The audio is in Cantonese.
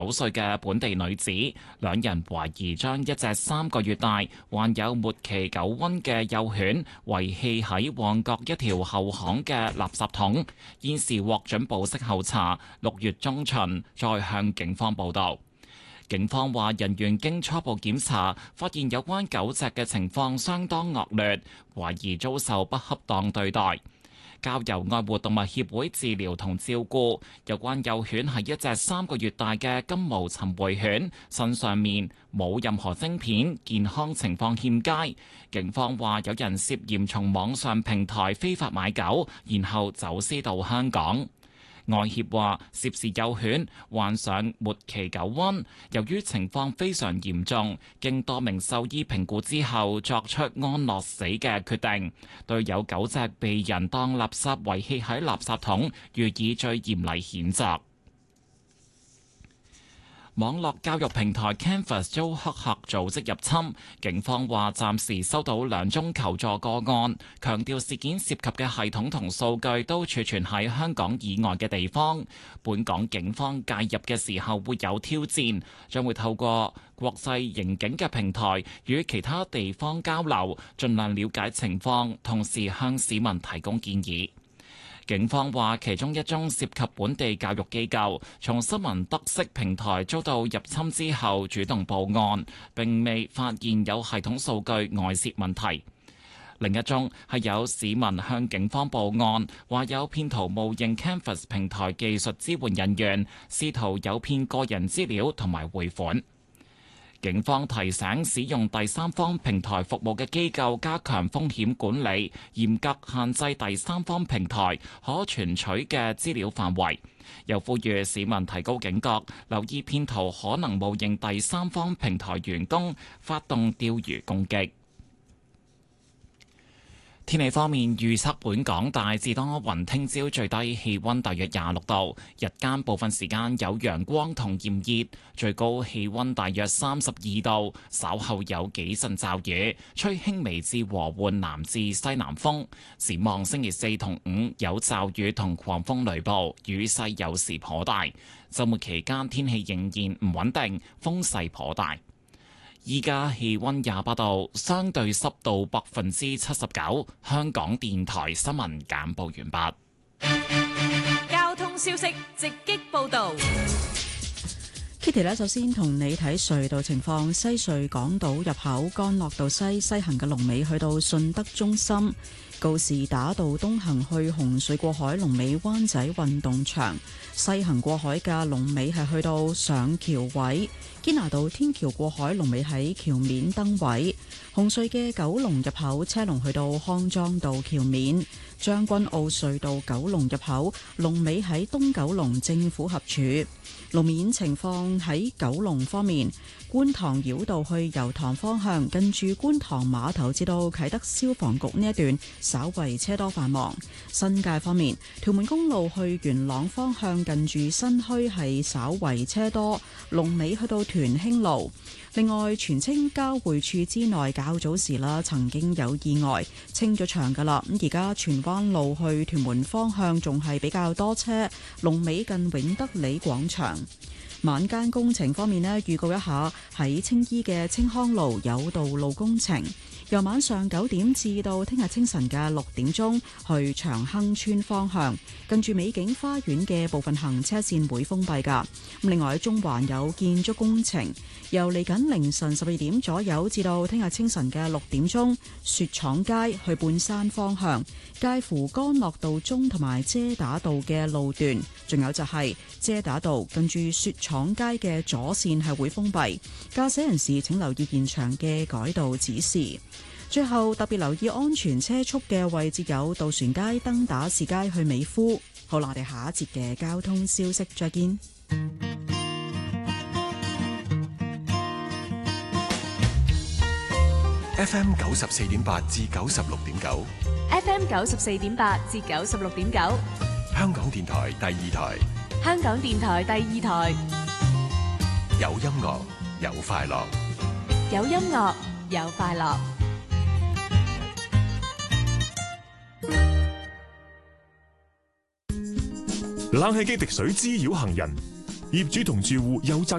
歲嘅本地女子，兩人懷疑將一隻3個月大、患有末期狗瘟嘅幼犬遺棄喺旺角一條後巷嘅垃圾桶，現時獲准保釋候查，6月中旬再向警方報到。警方話，人員經初步檢查，發現有關狗隻嘅情況相當惡劣，懷疑遭受不恰當對待。交由愛護動物協會治療同照顧。有關幼犬係一隻3個月大嘅金毛尋回犬，身上面冇任何晶片，健康情況欠佳。警方話有人涉嫌從網上平台非法買狗，然後走私到香港。愛協話涉事幼犬患上末期狗瘟，由於情況非常嚴重，經多名獸醫評估之後作出安樂死嘅決定，對有狗隻被人當垃圾遺棄喺垃圾桶予以最嚴厲譴責。網絡教育平台 Canvas 遭黑客組織入侵，警方話暫時收到2宗求助個案，強調事件涉及嘅系統同數據都儲存喺香港以外嘅地方。本港警方介入嘅時候會有挑戰，將會透過國際刑警嘅平台與其他地方交流，盡量了解情況，同時向市民提供建議。警方話，其中一宗涉及本地教育機構，從新聞得悉平台遭到入侵之後，主動報案，並未發現有系統數據外泄問題。另一宗係有市民向警方報案，話有騙徒冒認 Canvas 平台技術支援人員，試圖誘騙個人資料同埋匯款。警方提醒使用第三方平台服務嘅機構加強風險管理，嚴格限制第三方平台可存取嘅資料範圍。又呼籲市民提高警覺，留意騙徒可能冒認第三方平台員工發動釣魚攻擊。天氣方面，預測本港大致多雲，聽朝最低氣溫大約26度，日間部分時間有陽光同炎熱，最高氣溫大約32度，稍後有幾陣驟雨，吹輕微至和緩南至西南風。展望星期4同5有驟雨同狂風雷暴，雨勢有時頗大。週末期間天氣仍然唔穩定，風勢頗大。依家氣溫28度，相對濕度79%。香港電台新聞簡報完畢。 交通消息直擊報道。 Kitty 呢，首先同你睇隧道情況。西隧港島入口干諾道西行嘅龍尾去到順德中心，告士打道東行去紅隧過海龍尾灣仔運動場，西行過海嘅龍尾係去到上橋位。堅拿道天橋過海龍尾喺橋面燈位，紅隧嘅九龍入口車龍去到康莊道橋面，將軍澳隧道九龍入口龍尾喺東九龍政府合署。路面情況喺九龍方面，觀塘繞道去油塘方向，近住觀塘碼頭至到啟德消防局呢一段稍為車多繁忙。新界方面，屯門公路去元朗方向近住新墟係稍為車多，龍尾去到屯興路。另外，荃青交匯處之內較早時啦，曾經有意外清咗場噶啦。咁而家荃灣路去屯門方向仲係比較多車，龍尾近永德里廣場。晚間工程方面呢，預告一下喺青衣嘅青康路有道路工程，由晚上9點至到聽日清晨嘅6點鐘，去長亨村方向，近住美景花園嘅部分行車線會封閉㗎。另外喺中環有建築工程，由嚟緊凌晨12點左右至到聽日清晨嘅6點鐘，雪廠街去半山方向，介乎干諾道中同埋遮打道嘅路段，仲有就係遮打道近住雪廠街嘅左線係會封閉，駕駛人士請留意現場嘅改道指示。最後特別留意安全車速嘅位置有渡船街、登打士街去美孚。好啦，我哋下一節嘅交通消息再見。 FM 94.8至96.9 FM 94.8至96.9， 香港電台第二台， 香港電台第二台， 有音樂有快樂， 有音樂有快樂。 冷氣機滴水滋擾行人， 業主同住戶有責